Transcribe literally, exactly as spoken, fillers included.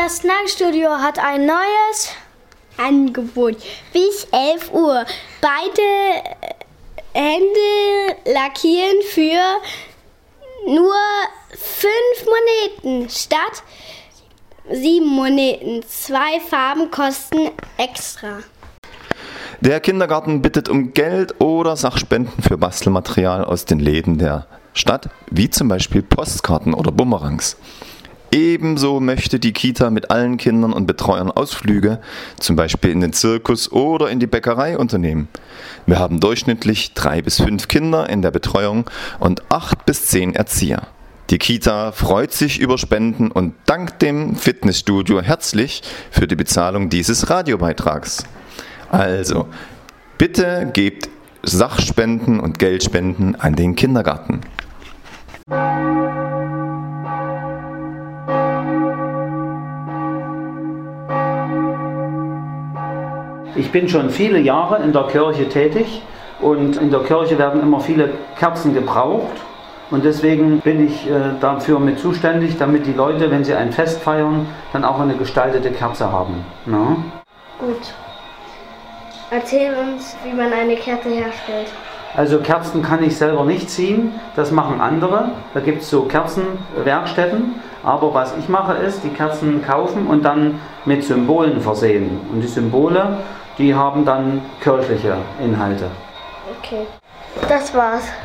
Das Snackstudio hat ein neues Angebot bis elf Uhr. Beide Hände lackieren für nur fünf Moneten statt sieben Moneten. Zwei Farben kosten extra. Der Kindergarten bittet um Geld oder Sachspenden für Bastelmaterial aus den Läden der Stadt, wie zum Beispiel Postkarten oder Bumerangs. Ebenso möchte die Kita mit allen Kindern und Betreuern Ausflüge, zum Beispiel in den Zirkus oder in die Bäckerei unternehmen. Wir haben durchschnittlich drei bis fünf Kinder in der Betreuung und acht bis zehn Erzieher. Die Kita freut sich über Spenden und dankt dem Fitnessstudio herzlich für die Bezahlung dieses Radiobeitrags. Also, bitte gebt Sachspenden und Geldspenden an den Kindergarten. Ich bin schon viele Jahre in der Kirche tätig und in der Kirche werden immer viele Kerzen gebraucht und deswegen bin ich äh, dafür mit zuständig, damit die Leute, wenn sie ein Fest feiern, dann auch eine gestaltete Kerze haben. Na? Gut. Erzähl uns, wie man eine Kerze herstellt. Also Kerzen kann ich selber nicht ziehen, das machen andere. Da gibt es so Kerzenwerkstätten. Aber was ich mache ist, die Kerzen kaufen und dann mit Symbolen versehen. Und die Symbole, die haben dann kirchliche Inhalte. Okay, das war's.